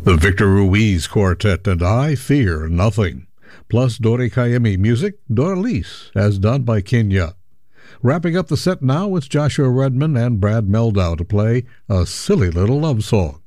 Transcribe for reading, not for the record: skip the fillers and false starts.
The Victor Ruiz Quartet and I Fear Nothing, plus Dori Caymmi music, Doralice, as done by Kenya. Wrapping up the set now, it's Joshua Redman and Brad Meldau to play A Silly Little Love Song.